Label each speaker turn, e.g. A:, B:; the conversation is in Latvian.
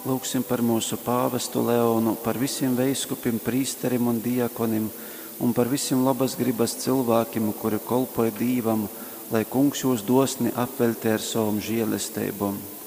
A: lūgsim par mūsu pāvestu Leonu, par visiem veiskupim, prīsterim un diakonim, un par visiem labas gribas cilvēkiem, kuri kolpoja Dīvam, lai Kungs jūs dosni apveltē ar savam žēlestībām.